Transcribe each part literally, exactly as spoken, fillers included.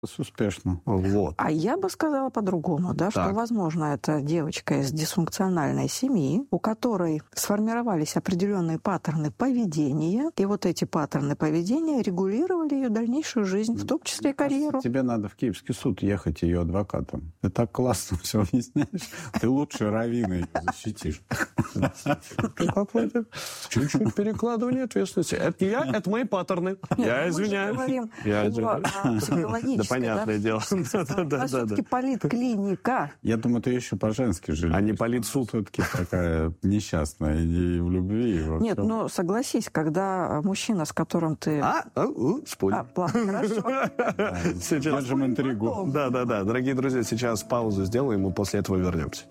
Успешно. Вот. А я бы сказала по-другому, да, что, возможно, это девочка из дисфункциональной семьи, у которой сформировались определенные паттерны поведения, и вот эти паттерны поведения регулировали ее дальнейшую жизнь, в том числе и карьеру. Тебе надо в Киевский суд ехать ее адвокатом. Ты так классно все объясняешь. Ты лучше раввина ее защитишь. Какое-то чуть-чуть перекладывание ответственности. Это я, это мои паттерны. Я извиняюсь. Я извиняюсь. Понятное да? дело. Да, да, да, все-таки да. Политклиника. Я думаю, ты еще по-женски жили. А не политсуд. Все-таки такая несчастная и в любви. И во Нет, всем. ну согласись, когда мужчина, с которым ты... А? а спорим. А, плохо, хорошо. Сейчас же интригу. Да, да, да. Дорогие друзья, сейчас паузу сделаем, и после этого вернемся.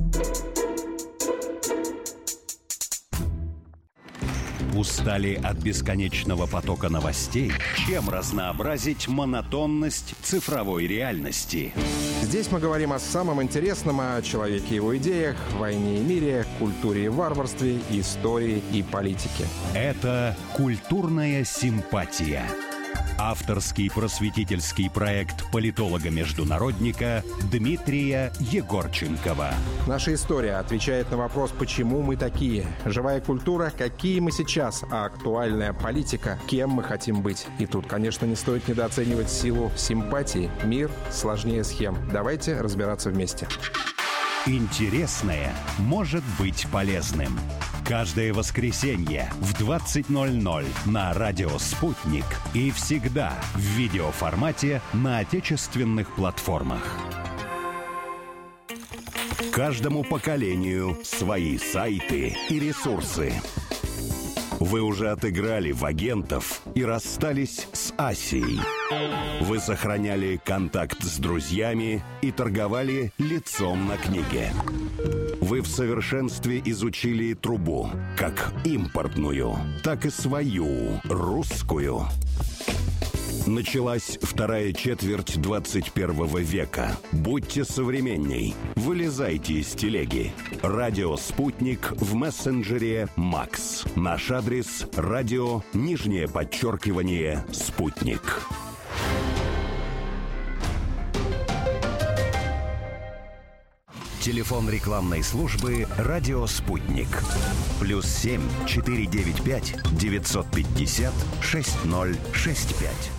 Устали от бесконечного потока новостей? Чем разнообразить монотонность цифровой реальности? Здесь мы говорим о самом интересном, о человеке и его идеях, войне и мире, культуре и варварстве, истории и политике. Это «Культурная симпатия». Авторский просветительский проект политолога-международника Дмитрия Егорченкова. Наша история отвечает на вопрос, почему мы такие. Живая культура, какие мы сейчас, а актуальная политика, кем мы хотим быть. И тут, конечно, не стоит недооценивать силу симпатии. Мир сложнее схем. Давайте разбираться вместе. Интересное может быть полезным. Каждое воскресенье в двадцать ноль ноль на радио «Спутник» и всегда в видеоформате на отечественных платформах. Каждому поколению свои сайты и ресурсы. Вы уже отыграли в агентов и расстались с Асией. Вы сохраняли контакт с друзьями и торговали лицом на книге. Вы в совершенстве изучили трубу, как импортную, так и свою, русскую. Началась вторая четверть двадцать первого века. Будьте современней. Вылезайте из телеги. Радио «Спутник» в мессенджере «Макс». Наш адрес – радио, нижнее подчеркивание, «Спутник». Телефон рекламной службы «Радио Спутник». Плюс семь четыре девять пять девятьсот пятьдесят шесть ноль шесть пять.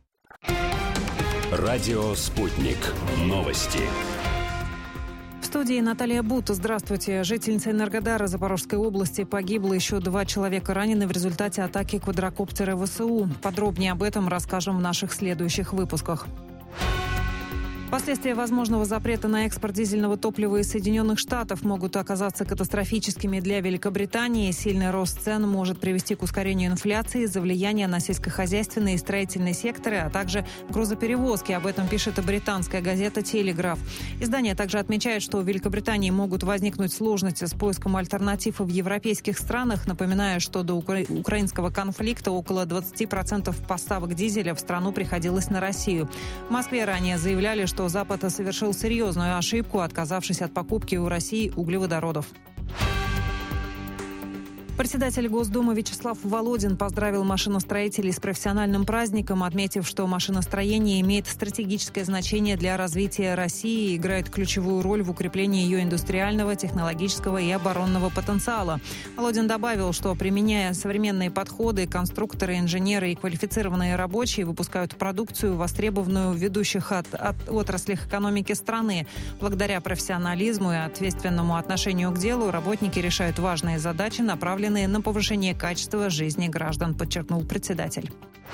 Радио «Спутник». Новости. В студии Наталья Бута. Здравствуйте. Жительница Энергодара Запорожской области погибла, еще два человека ранены в результате атаки квадрокоптера ВСУ. Подробнее об этом расскажем в наших следующих выпусках. Последствия возможного запрета на экспорт дизельного топлива из Соединенных Штатов могут оказаться катастрофическими для Великобритании. Сильный рост цен может привести к ускорению инфляции из-за влияния на сельскохозяйственные и строительные секторы, а также грузоперевозки. Об этом пишет и британская газета «Телеграф». Издание также отмечает, что в Великобритании могут возникнуть сложности с поиском альтернатив в европейских странах. Напоминаю, что до укра... украинского конфликта около двадцать процентов поставок дизеля в страну приходилось на Россию. В Москве ранее заявляли, что Запад совершил серьезную ошибку, отказавшись от покупки у России углеводородов. Председатель Госдумы Вячеслав Володин поздравил машиностроителей с профессиональным праздником, отметив, что машиностроение имеет стратегическое значение для развития России и играет ключевую роль в укреплении ее индустриального, технологического и оборонного потенциала. Володин добавил, что, применяя современные подходы, конструкторы, инженеры и квалифицированные рабочие выпускают продукцию, востребованную в ведущих от, от отраслях экономики страны. Благодаря профессионализму и ответственному отношению к делу работники решают важные задачи, направленные на повышение качества жизни граждан, подчеркнул председатель.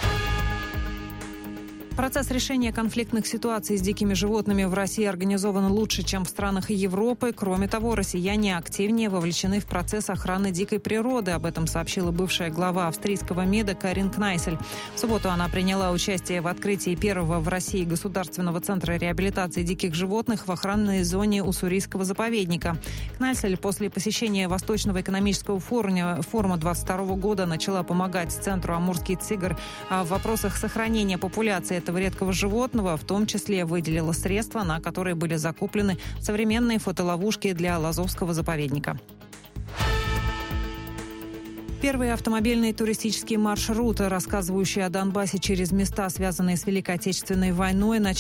Процесс решения конфликтных ситуаций с дикими животными в России организован лучше, чем в странах Европы. Кроме того, россияне активнее вовлечены в процесс охраны дикой природы. Об этом сообщила бывшая глава австрийского МИДа Карин Кнайсель. В субботу она приняла участие в открытии первого в России государственного центра реабилитации диких животных в охранной зоне Уссурийского заповедника. Кнайсель после посещения Восточного экономического форума, форума двадцать второго года начала помогать центру «Амурский тигр» в вопросах сохранения популяции этого редкого животного, в том числе выделила средства, на которые были закуплены современные фотоловушки для Лазовского заповедника. Первые автомобильные туристические маршруты, рассказывающие о Донбассе через места, связанные с Великой Отечественной войной,